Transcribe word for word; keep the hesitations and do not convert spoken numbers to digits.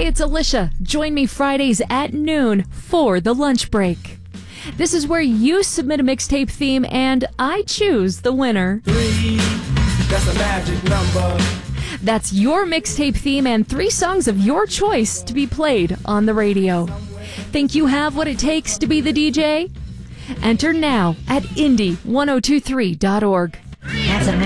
it's Alicia. Join me Fridays at noon for the lunch break. This is where you submit a mixtape theme and I choose the winner. Three, that's a magic number. That's your mixtape theme and three songs of your choice to be played on the radio. Think you have what it takes to be the D J? Enter now at indie ten twenty-three dot org. That's a